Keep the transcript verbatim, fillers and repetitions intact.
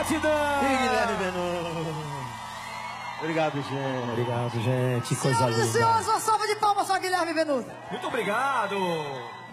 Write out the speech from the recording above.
Gratidão! E Guilherme Benuto. Obrigado, gente. Obrigado, gente. Que coisa Senhoras e linda. senhores, uma salva de palmas para Guilherme Benuto. Muito obrigado!